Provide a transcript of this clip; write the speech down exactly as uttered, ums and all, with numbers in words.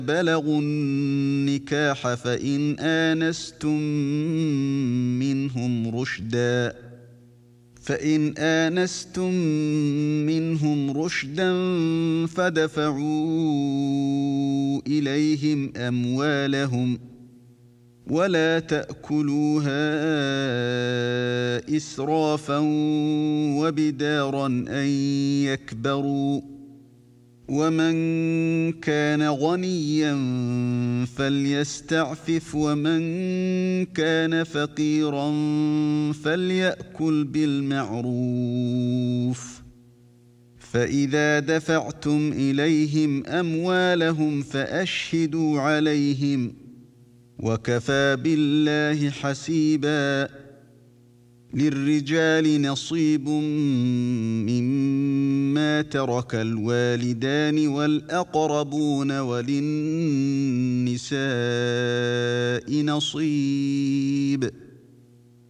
بلغوا النكاح فإن آنستم منهم رشدا فإن آنستم منهم رشدا فادفعوا إليهم أموالهم ولا تأكلوها إسرافا وبدارا أن يكبروا ومن كان غنيا فليستعفف ومن كان فقيرا فليأكل بالمعروف فإذا دفعتم إليهم أموالهم فأشهدوا عليهم وكفى بالله حسيبا للرجال نصيب مما ترك الوالدان والأقربون وللنساء نصيب